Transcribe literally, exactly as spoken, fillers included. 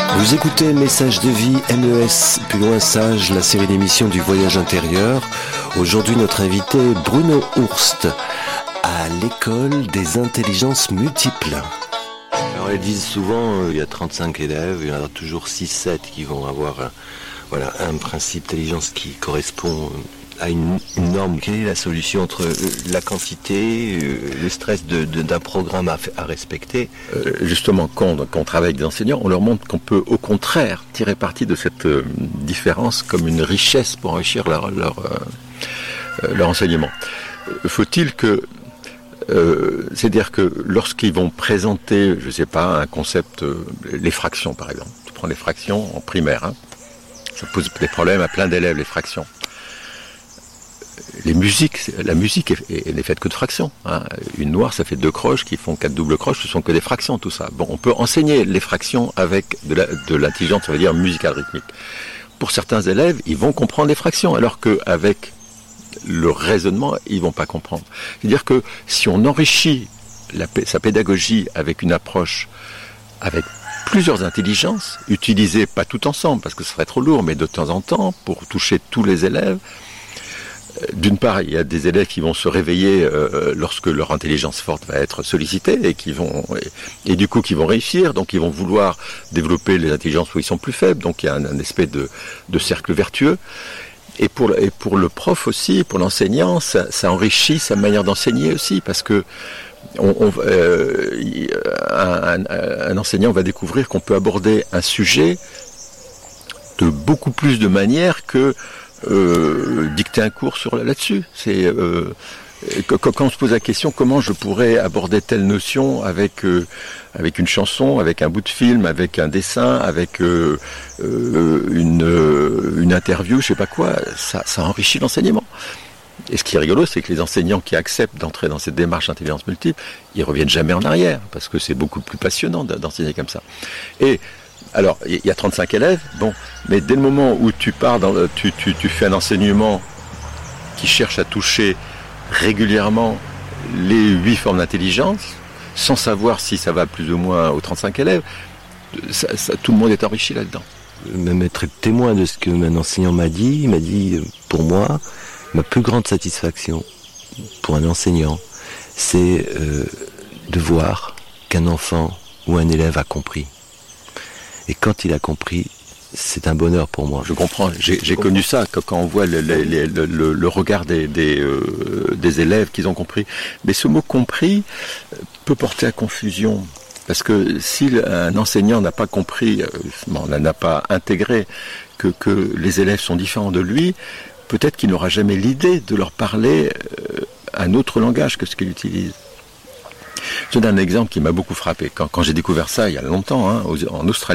Vous écoutez Message de vie, M E S, plus loin sage, la série d'émissions du voyage intérieur. Aujourd'hui, notre invité est Bruno Hurst, à l'école des intelligences multiples. Alors, ils disent souvent, euh, il y a trente-cinq élèves, il y en a toujours six sept qui vont avoir un, voilà, un principe d'intelligence qui correspond à une, une norme. Quelle est la solution entre la quantité, le stress de, de, d'un programme à, à respecter? euh, Justement, quand, quand on travaille avec des enseignants, on leur montre qu'on peut au contraire tirer parti de cette euh, différence comme une richesse pour enrichir leur, leur, euh, leur enseignement. Faut-il que, euh, c'est-à-dire que lorsqu'ils vont présenter, je ne sais pas, un concept, euh, les fractions par exemple, tu prends les fractions en primaire, hein, ça pose des problèmes à plein d'élèves, les fractions. Les musiques, la musique elle n'est faite que de fractions. Hein. Une noire, ça fait deux croches qui font quatre doubles croches, ce sont que des fractions, tout ça. Bon, on peut enseigner les fractions avec de, la, de l'intelligence, on va dire, musicale rythmique. Pour certains élèves, ils vont comprendre les fractions, alors qu'avec le raisonnement, ils vont pas comprendre. C'est-à-dire que si on enrichit la, sa pédagogie avec une approche, avec plusieurs intelligences, utilisées pas tout ensemble, parce que ce serait trop lourd, mais de temps en temps, pour toucher tous les élèves. D'une part, il y a des élèves qui vont se réveiller euh, lorsque leur intelligence forte va être sollicitée et qui vont et, et du coup qui vont réussir, donc ils vont vouloir développer les intelligences où ils sont plus faibles, donc il y a un, un espèce de, de cercle vertueux. Et pour, et pour le prof aussi, pour l'enseignant, ça, ça enrichit sa manière d'enseigner aussi, parce que on, on, euh, un, un, un enseignant va découvrir qu'on peut aborder un sujet de beaucoup plus de manières que Euh, dicter un cours sur là-dessus. C'est euh, quand on se pose la question comment je pourrais aborder telle notion avec euh, avec une chanson, avec un bout de film, avec un dessin, avec euh, euh, une euh, une interview, je sais pas quoi, ça ça enrichit l'enseignement. Et ce qui est rigolo, c'est que les enseignants qui acceptent d'entrer dans cette démarche d'intelligence multiple, ils reviennent jamais en arrière parce que c'est beaucoup plus passionnant d'enseigner comme ça. Et alors, il y a trente-cinq élèves, bon, mais dès le moment où tu pars, dans, tu, tu, tu fais un enseignement qui cherche à toucher régulièrement les huit formes d'intelligence, sans savoir si ça va plus ou moins aux trente-cinq élèves, ça, ça, tout le monde est enrichi là-dedans. Même être témoin de ce que un enseignant m'a dit, il m'a dit, pour moi, ma plus grande satisfaction pour un enseignant, c'est euh, de voir qu'un enfant ou un élève a compris. Et quand il a compris, c'est un bonheur pour moi. Je comprends, j'ai, j'ai connu ça quand, quand on voit le, le, le, le, le regard des, des, euh, des élèves qu'ils ont compris. Mais ce mot compris peut porter à confusion. Parce que si un enseignant n'a pas compris, bon, n'a pas intégré que, que les élèves sont différents de lui, peut-être qu'il n'aura jamais l'idée de leur parler un autre langage que ce qu'il utilise. Je donne un exemple qui m'a beaucoup frappé. Quand, quand j'ai découvert ça il y a longtemps, hein, en Australie,